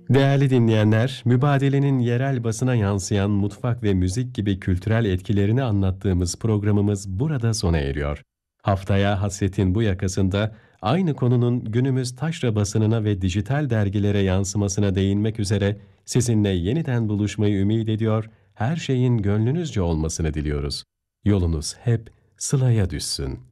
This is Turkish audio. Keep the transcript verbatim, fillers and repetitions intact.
Değerli dinleyenler, Mübadele'nin yerel basına yansıyan mutfak ve müzik gibi kültürel etkilerini anlattığımız programımız burada sona eriyor. Haftaya Hasret'in bu yakasında aynı konunun günümüz taşra basınına ve dijital dergilere yansımasına değinmek üzere sizinle yeniden buluşmayı ümit ediyor, her şeyin gönlünüzce olmasını diliyoruz. Yolunuz hep Sıla'ya düşsün.